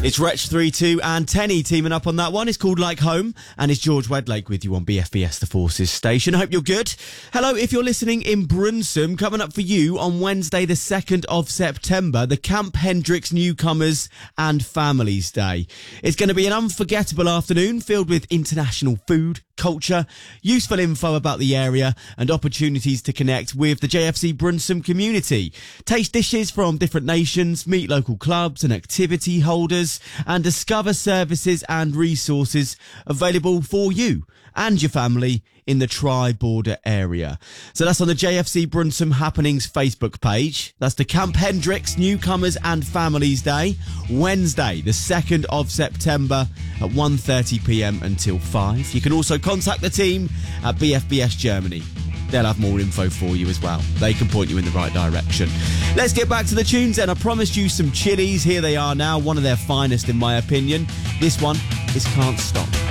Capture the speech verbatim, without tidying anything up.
It's Wretch three two and Tenny teaming up on that one. It's called Like Home, and it's George Wedlake with you on B F B S The Forces station. I hope you're good. Hello, if you're listening in Brunsum, coming up for you on Wednesday the second of September, the Camp Hendricks Newcomers and Families Day. It's going to be an unforgettable afternoon filled with international food, culture, useful info about the area and opportunities to connect with the J F C Brunsum community. Taste dishes from different nations, meet local clubs and activity holders, and discover services and resources available for you and your family in the Tri-Border area. So that's on the J F C Brunsum Happenings Facebook page. That's the Camp Hendricks Newcomers and Families Day, Wednesday the second of September at one thirty p m until five. You can also contact the team at B F B S Germany. They'll have more info for you as well. They can point you in the right direction. Let's get back to the tunes then. I promised you some Chili's. Here they are now, one of their finest in my opinion. This one is Can't Stop.